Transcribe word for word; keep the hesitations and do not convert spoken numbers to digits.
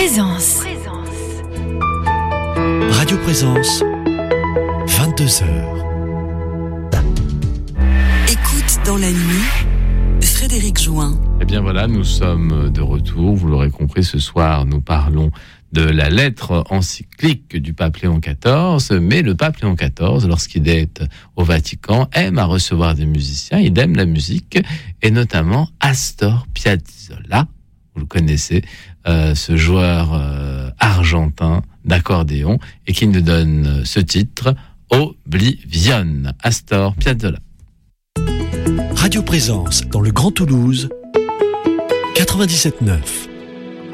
Présence. Radio Présence, vingt-deux heures. Écoute dans la nuit, Frédéric Join. Eh bien voilà, nous sommes de retour. Vous l'aurez compris, ce soir, nous parlons de la lettre encyclique du pape Léon quatorze. Mais le pape Léon quatorze, lorsqu'il est au Vatican, aime à recevoir des musiciens. Il aime la musique, et notamment Astor Piazzolla. Vous le connaissez, euh, ce joueur euh, argentin d'accordéon, et qui nous donne ce titre, Oblivion. Astor Piazzolla. Radio Présence dans le Grand Toulouse, quatre-vingt-dix-sept neuf.